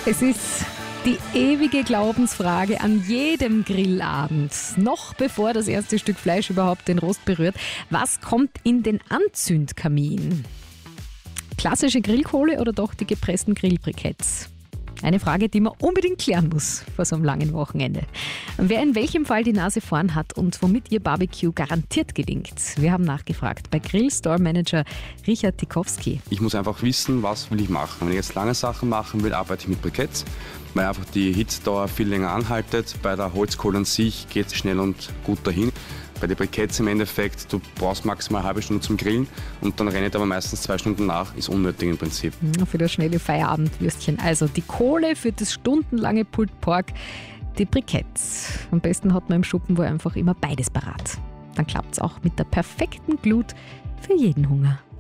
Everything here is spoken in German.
Es ist die ewige Glaubensfrage an jedem Grillabend, noch bevor das erste Stück Fleisch überhaupt den Rost berührt. Was kommt in den Anzündkamin? Klassische Grillkohle oder doch die gepressten Grillbriketts? Eine Frage, die man unbedingt klären muss vor so einem langen Wochenende. Wer in welchem Fall die Nase vorn hat und womit ihr Barbecue garantiert gelingt. Wir haben nachgefragt bei Grill-Store-Manager Richard Tikowski. Ich muss einfach wissen, was will ich machen. Wenn ich jetzt lange Sachen machen will, arbeite ich mit Briketts, weil einfach die Hitzdauer viel länger anhaltet. Bei der Holzkohle an sich geht es schnell und gut dahin. Bei den Briketts im Endeffekt, du brauchst maximal eine halbe Stunde zum Grillen und dann rennt aber meistens 2 Stunden nach, ist unnötig im Prinzip. Für das schnelle Feierabendwürstchen. Also die Kohle für das stundenlange Pulled Pork, die Briketts. Am besten hat man im Schuppen wohl einfach immer beides parat. Dann klappt es auch mit der perfekten Glut für jeden Hunger.